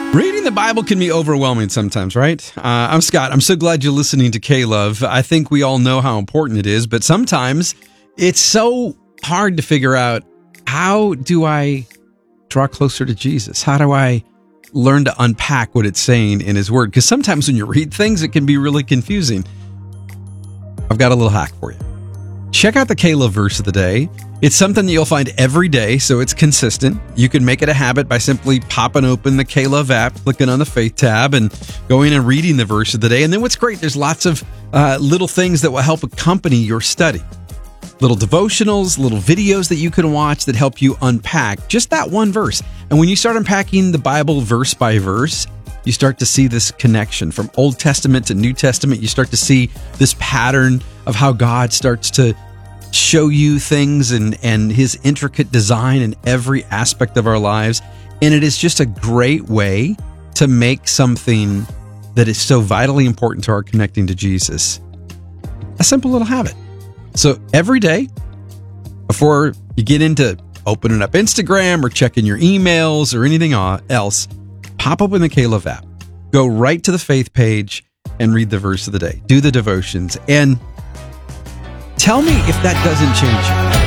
Reading the Bible can be overwhelming sometimes, right? I'm Scott. I'm so glad you're listening to K-Love. I think we all know how important it is, but sometimes it's so hard to figure out, how do I draw closer to Jesus? How do I learn to unpack what it's saying in His Word? Because sometimes when you read things, it can be really confusing. I've got a little hack for you. Check out the K-Love verse of the day. It's something that you'll find every day, so it's consistent. You can make it a habit by simply popping open the K-Love app, clicking on the Faith tab, and going and reading the verse of the day. And then what's great, there's lots of little things that will help accompany your study. Little devotionals, little videos that you can watch that help you unpack just that one verse. And when you start unpacking the Bible verse by verse, you start to see this connection from Old Testament to New Testament. You start to see this pattern of how God starts to show you things and His intricate design in every aspect of our lives. And it is just a great way to make something that is so vitally important to our connecting to Jesus a simple little habit. So every day, before you get into opening up Instagram or checking your emails or anything else, pop open the K-Love app, go right to the Faith page and read the verse of the day. Do the devotions and tell me if that doesn't change you.